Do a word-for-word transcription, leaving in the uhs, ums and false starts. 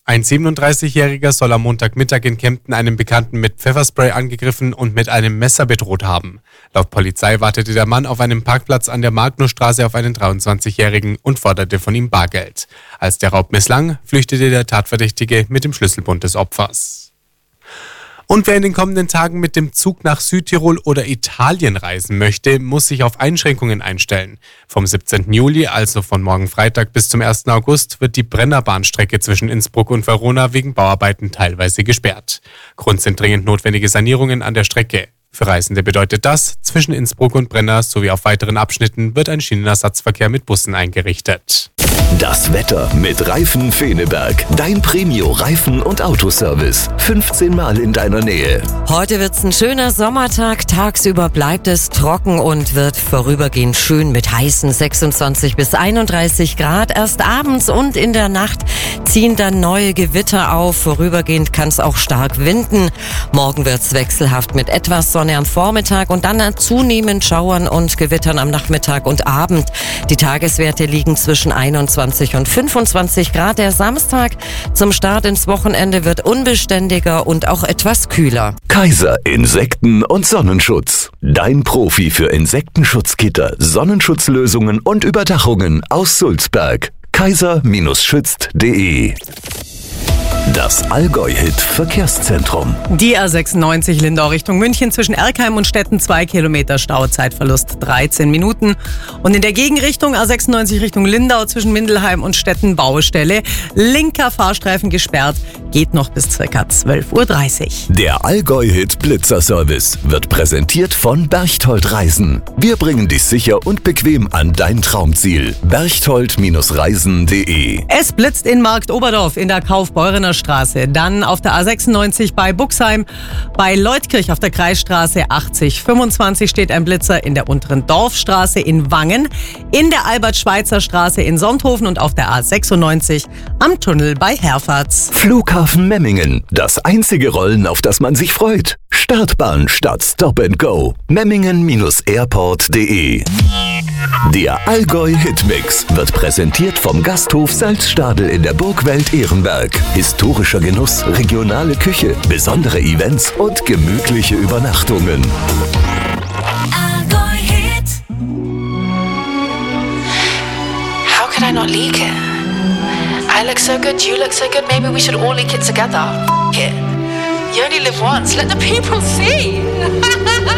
Ein siebenunddreißigjähriger soll am Montagmittag in Kempten einen Bekannten mit Pfefferspray angegriffen und mit einem Messer bedroht haben. Laut Polizei wartete der Mann auf einem Parkplatz an der Magnusstraße auf einen dreiundzwanzigjährigen und forderte von ihm Bargeld. Als der Raub misslang, flüchtete der Tatverdächtige mit dem Schlüsselbund des Opfers. Und wer in den kommenden Tagen mit dem Zug nach Südtirol oder Italien reisen möchte, muss sich auf Einschränkungen einstellen. Vom siebzehnten Juli, also von morgen Freitag bis zum ersten August, wird die Brennerbahnstrecke zwischen Innsbruck und Verona wegen Bauarbeiten teilweise gesperrt. Grund sind dringend notwendige Sanierungen an der Strecke. Für Reisende bedeutet das, zwischen Innsbruck und Brenner sowie auf weiteren Abschnitten wird ein Schienenersatzverkehr mit Bussen eingerichtet. Das Wetter mit Reifen Feneberg. Dein Premio-Reifen- und Autoservice. fünfzehn Mal in deiner Nähe. Heute wird's ein schöner Sommertag. Tagsüber bleibt es trocken und wird vorübergehend schön mit heißen sechsundzwanzig bis einunddreißig Grad. Erst abends und in der Nacht ziehen dann neue Gewitter auf. Vorübergehend kann es auch stark winden. Morgen wird's wechselhaft mit etwas Sonne am Vormittag und dann zunehmend Schauern und Gewittern am Nachmittag und Abend. Die Tageswerte liegen zwischen einundzwanzig und fünfundzwanzig Grad. Der Samstag zum Start ins Wochenende wird unbeständiger und auch etwas kühler. Kaiser Insekten- und Sonnenschutz. Dein Profi für Insektenschutzgitter, Sonnenschutzlösungen und Überdachungen aus Sulzberg. kaiser schützt punkt de. Das Allgäu-Hit-Verkehrszentrum. Die A sechsundneunzig Lindau Richtung München zwischen Erkheim und Stetten zwei Kilometer Stau, Zeitverlust dreizehn Minuten. Und in der Gegenrichtung A sechsundneunzig Richtung Lindau zwischen Mindelheim und Stetten Baustelle. Linker Fahrstreifen gesperrt, geht noch bis ca. zwölf Uhr dreißig. Der Allgäu-Hit-Blitzer-Service wird präsentiert von Berchtold Reisen. Wir bringen dich sicher und bequem an dein Traumziel. berchtold Reisen punkt de. Es blitzt in Markt Oberdorf in der Kaufbeurener Straße, dann auf der A sechsundneunzig bei Buxheim, bei Leutkirch auf der Kreisstraße achtzig fünfundzwanzig steht ein Blitzer, in der unteren Dorfstraße in Wangen, in der Albert-Schweitzer-Straße in Sonthofen und auf der A sechsundneunzig am Tunnel bei Herfahrt. Flughafen Memmingen, das einzige Rollen, auf das man sich freut. Startbahn statt Stop and Go. Memmingen Airport punkt de. Der Allgäu-Hitmix wird präsentiert vom Gasthof Salzstadel in der Burgwelt Ehrenberg. Historischer Genuss, regionale Küche, besondere Events und gemütliche Übernachtungen. Allgäu-Hit. How could I not leak it? I look so good, you look so good, maybe we should all leak it together. F it. You only live once, let the people see.